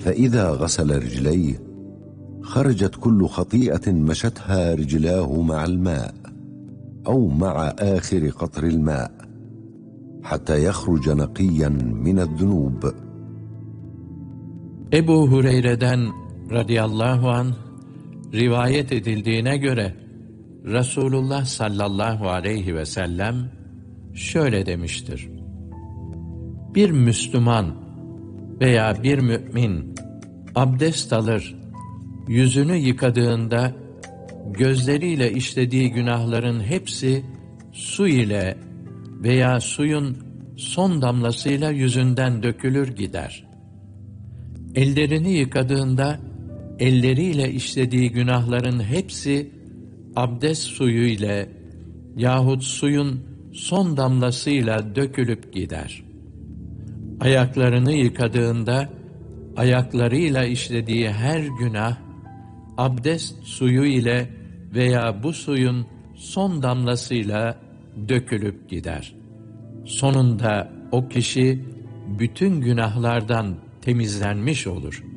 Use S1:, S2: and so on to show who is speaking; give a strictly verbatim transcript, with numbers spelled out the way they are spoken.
S1: فإذا غسل رجليه خرجت كل خطيئة مشتها رجلاه مع الماء أو مع آخر قطر الماء حتى يخرج نقيا من الذنوب.
S2: Ebu Hureyre'den radıyallahu anh rivayet edildiğine göre Resulullah sallallahu aleyhi ve sellem şöyle demiştir: Bir Müslüman veya bir mümin abdest alır, yüzünü yıkadığında gözleriyle işlediği günahların hepsi su ile veya suyun son damlasıyla yüzünden dökülür gider. Ellerini yıkadığında elleriyle işlediği günahların hepsi abdest suyu ile yahut suyun son damlasıyla dökülüp gider. Ayaklarını yıkadığında ayaklarıyla işlediği her günah abdest suyu ile veya bu suyun son damlasıyla dökülüp gider. Sonunda o kişi bütün günahlardan temizlenmiş olur.